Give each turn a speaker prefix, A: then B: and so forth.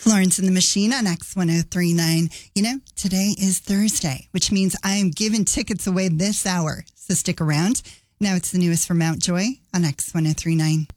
A: Florence and the Machine on X1039. You know, today is Thursday, which means I am giving tickets away this hour. So stick around. Now it's the newest from Mountjoy on X1039.